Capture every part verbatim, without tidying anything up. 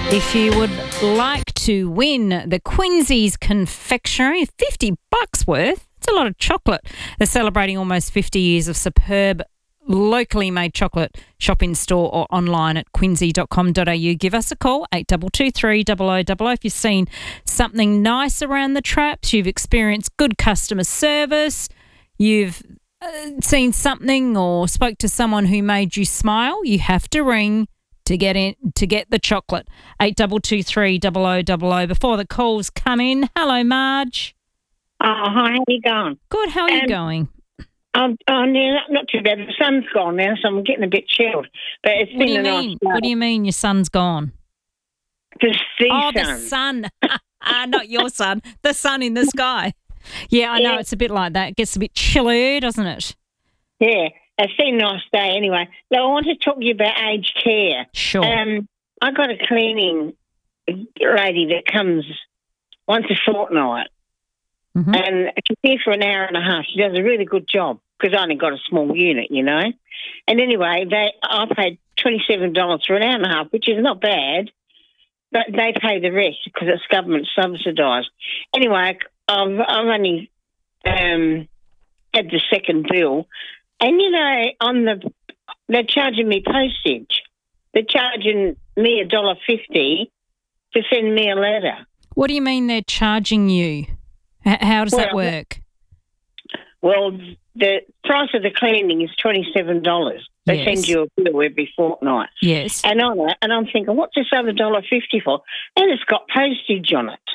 If you would like to win the Quincy's Confectionery, fifty bucks worth, it's a lot of chocolate. They're celebrating almost fifty years of superb locally made chocolate. Shop in store or online at quincy dot com dot a u. Give us a call, eight two two three, zero zero zero zero. If you've seen something nice around the traps, you've experienced good customer service, you've uh, seen something or spoke to someone who made you smile, you have to ring to get in to get the chocolate. eight two two three, zero zero zero zero. Before the calls come in, hello, Marge. Oh, hi, how you going? Good, how are you Um, going? I'm, oh, no, not, not too bad. The sun's gone now, so I'm getting a bit chilled. But it's What do been you a mean? nice What day. do you mean your son's gone? The sea Oh, the sun. sun. Ah, not your sun. The sun in the sky. Yeah, I know. Yeah. It's a bit like that. It gets a bit chilly, doesn't it? Yeah, it's been a nice day anyway. Now, I want to talk to you about aged care. Sure. Um, I got a cleaning lady that comes once a fortnight, Mhm. and she's here for an hour and a half. She does a really good job because I only got a small unit, you know. And anyway, they I paid twenty-seven dollars for an hour and a half, which is not bad, but they pay the rest because it's government subsidised. Anyway, I've, I've only um, had the second bill, and you know, on the they're charging me postage. They're charging me a dollar fifty to send me a letter. What do you mean they're charging you? H- how does that Well, work? Well, the price of the cleaning is twenty-seven dollars. They Yes. send you a bill every fortnight. Yes. And on it, and I'm thinking, what's this other dollar fifty for? And it's got postage on it.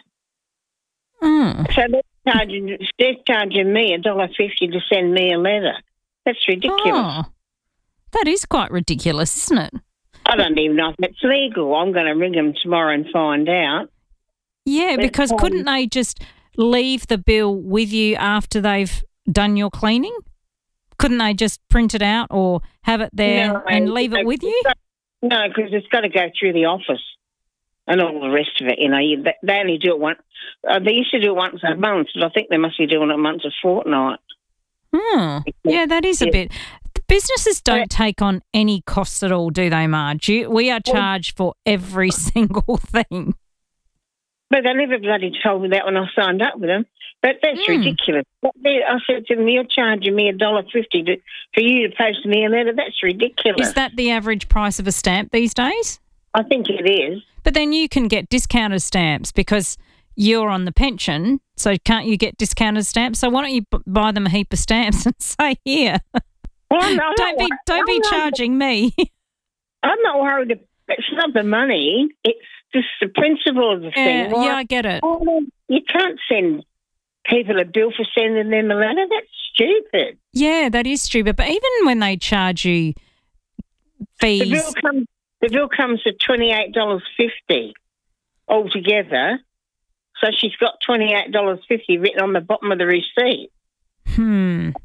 Mm. So they're charging, they're charging me a dollar fifty to send me a letter. That's ridiculous. Oh, that is quite ridiculous, isn't it? I don't even know if it's legal. I'm going to ring them tomorrow and find out. Yeah, But, because um, couldn't they just leave the bill with you after they've done your cleaning? Couldn't they just print it out or have it there No, and leave it no, with you? No, because it's got to go through the office and all the rest of it. You know, you, they, they only do it once. Uh, they used to do it once a month, but I think they must be doing it once a fortnight. Hmm. Yeah, that is a Yeah. bit. The businesses don't take on any costs at all, do they, Marge? You, we are charged for every single thing. But they never bloody told me that when I signed up with them. But that's Mm. ridiculous. But they- I said to them, you're charging me a dollar fifty to, for you to post me a letter. That's ridiculous. Is that the average price of a stamp these days? I think it is. But then you can get discounted stamps because you're on the pension, so can't you get discounted stamps? So why don't you b- buy them a heap of stamps and say, here, Well, I'm not, don't be I'm don't be not- charging me. I'm not worried. ab- It's not the money. It's just the principle of the Yeah, thing. Why- yeah, I get it. Oh, you can't send people a bill for sending them a letter. That's stupid. Yeah, that is stupid. But even when they charge you The fees, bill comes. The bill comes to twenty eight dollars fifty altogether. So she's got twenty eight dollars fifty written on the bottom of the receipt. hmm.